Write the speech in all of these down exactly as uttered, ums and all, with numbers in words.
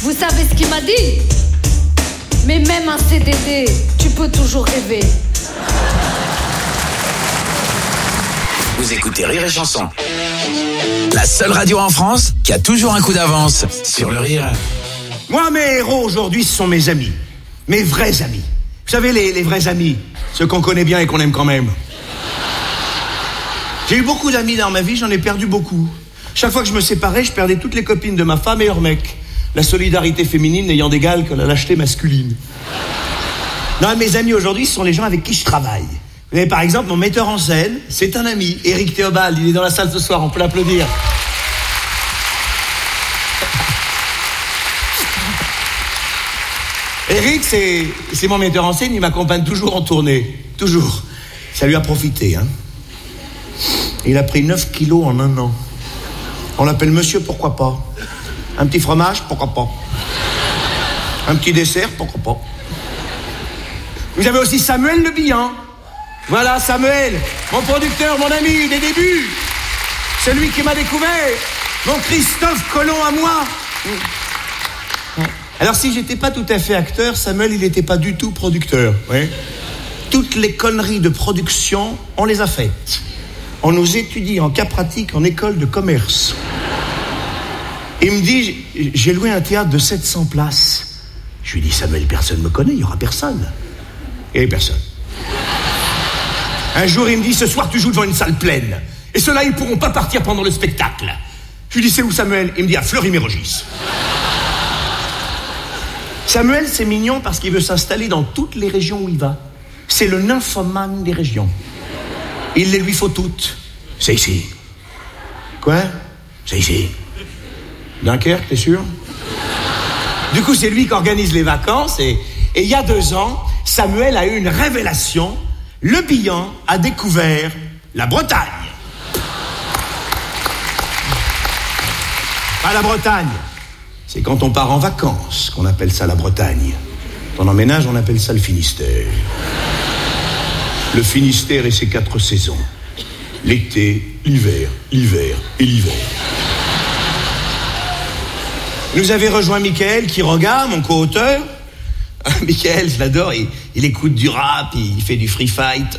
Vous savez ce qu'il m'a dit? Mais même un C D D, tu peux toujours rêver. Vous écoutez Rire et Chanson, la seule radio en France qui a toujours un coup d'avance sur le rire. Moi, mes héros aujourd'hui, ce sont mes amis. Mes vrais amis. Vous savez, les, les vrais amis, ceux qu'on connaît bien et qu'on aime quand même. J'ai eu beaucoup d'amis dans ma vie, j'en ai perdu beaucoup. Chaque fois que je me séparais, je perdais toutes les copines de ma femme et leurs mecs. La solidarité féminine n'ayant d'égal que la lâcheté masculine. Non, mes amis aujourd'hui, ce sont les gens avec qui je travaille. Vous avez par exemple mon metteur en scène, c'est un ami, Éric Théobald, il est dans la salle ce soir, on peut l'applaudir. Éric, c'est, c'est mon metteur en scène, il m'accompagne toujours en tournée, toujours. Ça lui a profité, hein. Il a pris neuf kilos en un an. On l'appelle monsieur, pourquoi pas. Un petit fromage, pourquoi pas. Un petit dessert, pourquoi pas. Vous avez aussi Samuel Le Bihan. Voilà, Samuel, mon producteur, mon ami des débuts. Celui qui m'a découvert. Mon Christophe Colomb à moi. Alors, si j'étais pas tout à fait acteur, Samuel, il n'était pas du tout producteur. Oui. Toutes les conneries de production, on les a faites. On nous étudie en cas pratique en école de commerce. Il me dit, j'ai loué un théâtre de sept cents places. Je lui dis, Samuel, personne me connaît, il n'y aura personne. Et personne. Un jour, il me dit, ce soir, tu joues devant une salle pleine. Et ceux-là, ils ne pourront pas partir pendant le spectacle. Je lui dis, c'est où, Samuel? Il me dit, à Fleury-Mérogis. Samuel, c'est mignon parce qu'il veut s'installer dans toutes les régions où il va. C'est le nymphomane des régions. Il les lui faut toutes. C'est ici. Quoi? C'est ici. Dunkerque, t'es sûr? Du coup, c'est lui qui organise les vacances et et il y a deux ans, Samuel a eu une révélation. Le Bihan a découvert la Bretagne. Pas la Bretagne. C'est quand on part en vacances qu'on appelle ça la Bretagne. Quand on emménage, on appelle ça le Finistère. Le Finistère et ses quatre saisons. L'été, l'hiver, l'hiver et l'hiver. Nous avait rejoint Mickaël Quiroga, mon co-auteur. Mickaël, je l'adore, il, il écoute du rap, il fait du free fight.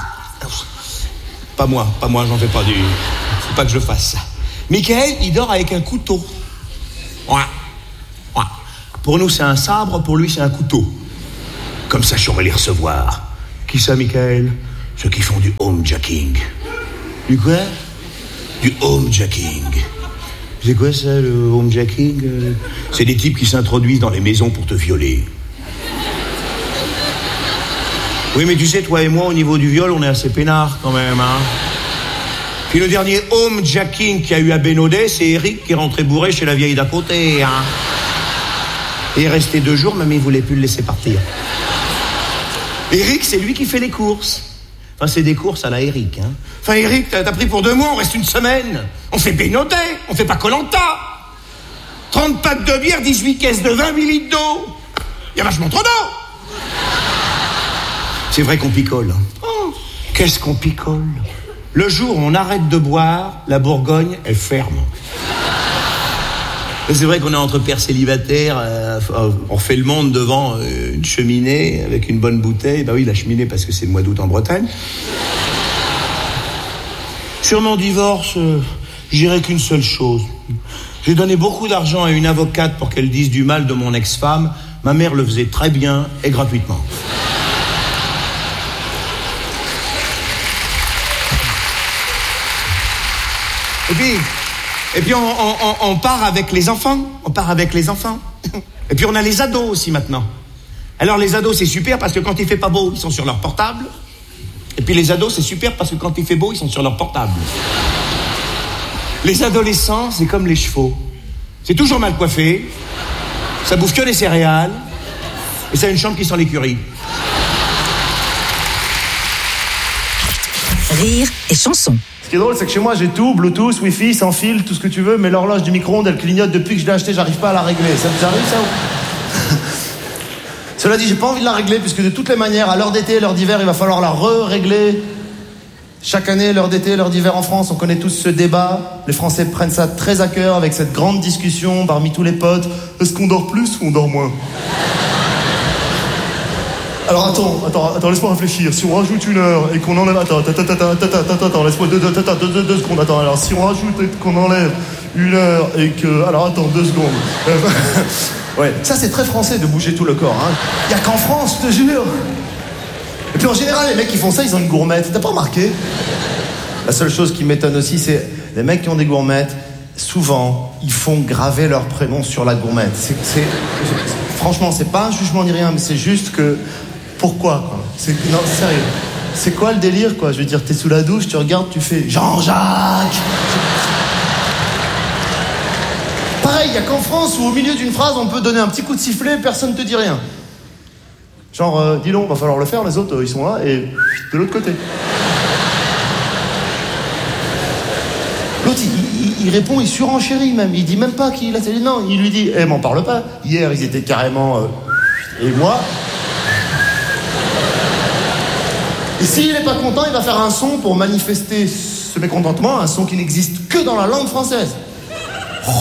Pas moi, pas moi, j'en fais pas du... Faut pas que je fasse ça. Mickaël, il dort avec un couteau. Ouais. Ouais. Pour nous, c'est un sabre, pour lui, c'est un couteau. Comme ça, je saurais les recevoir. Qui ça, Mickaël? Ceux qui font du homejacking. Du quoi? Du homejacking. C'est quoi ça, le homejacking? C'est des types qui s'introduisent dans les maisons pour te violer. Oui, mais tu sais, toi et moi, au niveau du viol, on est assez peinards quand même, hein. Puis le dernier homejacking qu'il y a eu à Bénodet, c'est Eric qui est rentré bourré chez la vieille d'à côté, hein. Et il est resté deux jours, même il voulait plus le laisser partir. Eric, c'est lui qui fait les courses. Enfin, c'est des courses à la Eric, hein. Enfin, Eric, t'as, t'as pris pour deux mois, on reste une semaine. On fait Bénodet, on fait pas Koh-Lanta. trente packs de bière, dix-huit caisses de vin, huit litres d'eau. Il y a vachement trop d'eau. C'est vrai qu'on picole. Oh, qu'est-ce qu'on picole? Le jour où on arrête de boire, la Bourgogne, elle ferme. Et c'est vrai qu'on est entre pères célibataires, euh, on fait le monde devant euh, une cheminée avec une bonne bouteille. Bah oui, la cheminée parce que c'est le mois d'août en Bretagne. Sur mon divorce, euh, je dirais qu'une seule chose. J'ai donné beaucoup d'argent à une avocate pour qu'elle dise du mal de mon ex-femme. Ma mère le faisait très bien et gratuitement. Et puis, et puis on, on, on part avec les enfants. On part avec les enfants. Et puis on a les ados aussi maintenant. Alors les ados, c'est super parce que quand il fait pas beau, ils sont sur leur portable. Et puis les ados, c'est super parce que quand il fait beau, ils sont sur leur portable. Les adolescents, c'est comme les chevaux. C'est toujours mal coiffé. Ça bouffe que des céréales. Et ça a une chambre qui sent l'écurie. Rire et chanson. Ce qui est drôle, c'est que chez moi, j'ai tout, Bluetooth, Wi-Fi, sans fil, tout ce que tu veux, mais l'horloge du micro-ondes, elle clignote depuis que je l'ai achetée, j'arrive pas à la régler. Ça vous arrive, ça ou... Cela dit, j'ai pas envie de la régler, puisque de toutes les manières, à l'heure d'été et l'heure d'hiver, il va falloir la re-régler. Chaque année, l'heure d'été, l'heure d'hiver en France, on connaît tous ce débat. Les Français prennent ça très à cœur avec cette grande discussion parmi tous les potes. Est-ce qu'on dort plus ou on dort moins ? Alors attends, attends, attends, laisse-moi réfléchir. Si on rajoute une heure et qu'on enlève... Attends, attends, attends, attends, attends, attends, attends, laisse-moi deux, deux, deux, deux, deux, deux secondes. Attends, alors si on rajoute et qu'on enlève une heure et que... Alors attends, deux secondes. Ouais, ça c'est très français de bouger tout le corps, hein. Y a qu'en France, je te jure. Et puis en général, les mecs qui font ça, ils ont une gourmette. T'as pas remarqué ? La seule chose qui m'étonne aussi, c'est les mecs qui ont des gourmettes, souvent, ils font graver leur prénom sur la gourmette. C'est, c'est, franchement, c'est pas un jugement ni rien, mais c'est juste que... Pourquoi, quoi ? C'est, non, sérieux. C'est quoi le délire, quoi ? Je veux dire, t'es sous la douche, tu regardes, tu fais Jean-Jacques. Pareil, il y a qu'en France où au milieu d'une phrase, on peut donner un petit coup de sifflet, personne ne te dit rien. Genre, euh, dis donc, va falloir le faire, les autres, euh, ils sont là, et de l'autre côté. L'autre, il, il, il répond, il surenchérit même, il dit même pas qu'il a... Non, il lui dit, eh, m'en parle pas. Hier, ils étaient carrément... Euh, et moi... Et s'il n'est pas content, il va faire un son pour manifester ce mécontentement, un son qui n'existe que dans la langue française. Oh.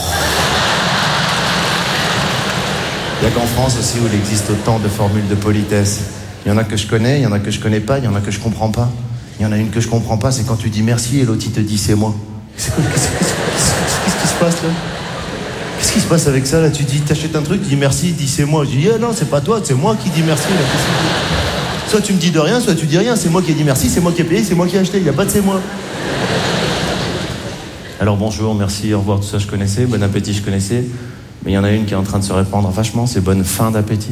Il n'y a qu'en France aussi où il existe autant de formules de politesse. Il y en a que je connais, il y en a que je connais pas, il y en a que je comprends pas. Il y en a une que je comprends pas, c'est quand tu dis merci et l'autre il te dit c'est moi. Qu'est-ce, qu'est-ce, qu'est-ce, qu'est-ce, qu'est-ce qui se passe là ? Qu'est-ce qui se passe avec ça là ? Tu dis, t'achètes un truc, tu dis merci, il dit c'est moi. Je dis, eh non, c'est pas toi, c'est moi qui dis merci là. Soit tu me dis de rien, soit tu dis rien. C'est moi qui ai dit merci, c'est moi qui ai payé, c'est moi qui ai acheté. Il n'y a pas de c'est moi. Alors bonjour, merci, au revoir, tout ça je connaissais. Bon appétit, je connaissais. Mais il y en a une qui est en train de se répandre vachement, c'est bonne fin d'appétit.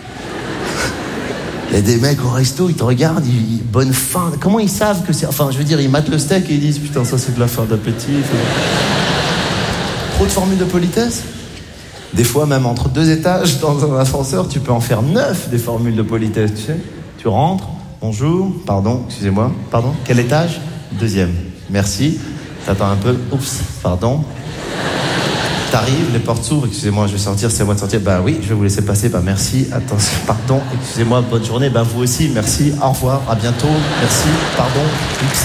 Il y a des mecs au resto, ils te regardent, ils... bonne fin. Comment ils savent que c'est... Enfin, je veux dire, ils matent le steak et ils disent putain, ça c'est de la fin d'appétit. Trop de formules de politesse. Des fois, même entre deux étages dans un ascenseur, tu peux en faire neuf des formules de politesse, tu sais. Tu rentres, bonjour, pardon, excusez-moi, pardon, quel étage ? Deuxième, merci, t'attends un peu, oups, pardon. T'arrives, les portes s'ouvrent, excusez-moi, je vais sortir, c'est à moi de sortir, bah oui, je vais vous laisser passer, bah merci, attention, pardon, excusez-moi, bonne journée, bah vous aussi, merci, au revoir, à bientôt, merci, pardon, oups.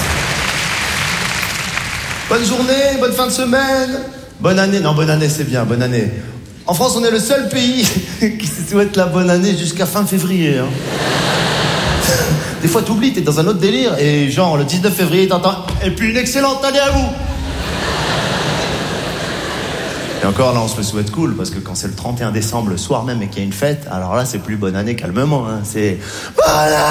Bonne journée, bonne fin de semaine, bonne année, non, bonne année, c'est bien, bonne année. En France, on est le seul pays qui se souhaite la bonne année jusqu'à fin février, hein. Des fois t'oublies, t'es dans un autre délire et genre le dix-neuf février t'entends et puis une excellente année à vous. Et encore là on se le souhaite cool parce que quand c'est le trente et un décembre le soir même et qu'il y a une fête, alors là c'est plus bonne année calmement, hein. C'est bonne